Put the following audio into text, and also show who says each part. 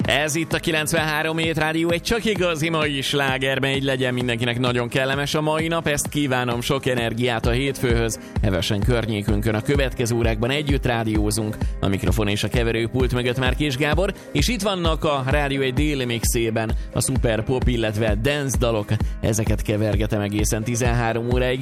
Speaker 1: Ez itt a 93 Hét Rádió, egy csak igazi mai slágerben, így legyen mindenkinek nagyon kellemes a mai nap, ezt kívánom, sok energiát a hétfőhöz, hevesen környékünkön a következő órákban együtt rádiózunk, a mikrofon és a keverőpult mögött már Kis Gábor, és itt vannak a Rádió egy déli mixében a szuper pop, illetve dance dalok, ezeket kevergetem egészen 13 óráig.